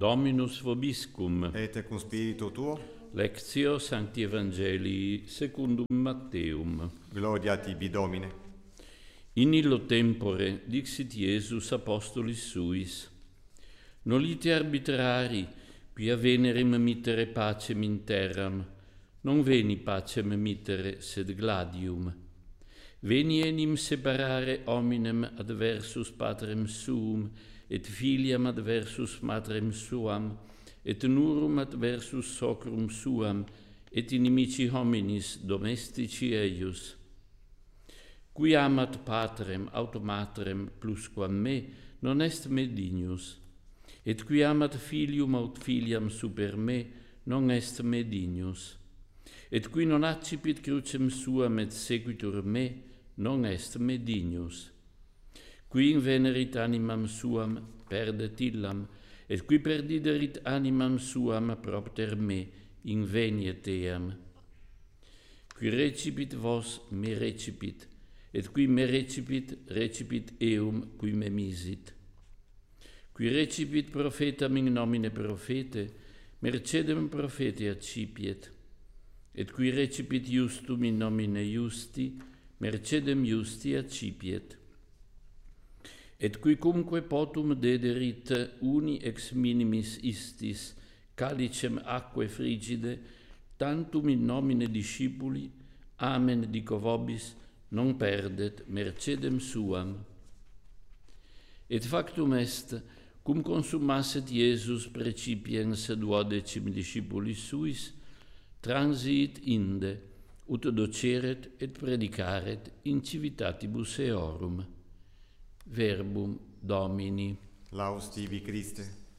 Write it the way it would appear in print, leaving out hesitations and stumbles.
Dominus vobiscum. Et cum spiritu tuo. Lectio Sancti Evangelii secundum Matteum. Gloria tibi, Domine. In illo tempore dixit Iesus apostolis suis: Nolite arbitrari, quia venerem mittere pacem in terram, non veni pacem mittere, sed gladium. Veni enim separare hominem adversus patrem suum, et filiam adversus matrem suam, et nurum adversus socrum suam, et inimici hominis domestici eius. Qui amat patrem aut matrem plusquam me, non est me dignus. Et qui amat filium aut filiam super me, non est me dignus. Et qui non accipit crucem suam et seguitur me, non est me dignus. Qui invenerit animam suam, perdet illam, et qui perdiderit animam suam propter me, inveniet eam. Qui recipit vos, me recipit, et qui me recipit, recipit eum qui me misit. Qui recipit prophetam in nomine profete, mercedem profete accipiet. Et qui recipit justum in nomine justi, mercedem justi accipiet. Et qui cumque potum dederit uni ex minimis istis calicem aquae frigide, tantum in nomine discipuli, amen dico vobis, non perdet mercedem suam. Et factum est, cum consummasset Iesus precipiens duodecim discipulis suis, transiit inde, ut doceret et predicaret in civitatibus eorum. Verbum Domini. Laus tibi, Christe.